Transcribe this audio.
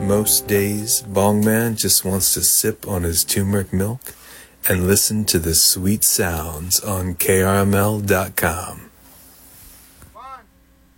most days, Bongman just wants to sip on his turmeric milk and listen to the sweet sounds on KRML.com.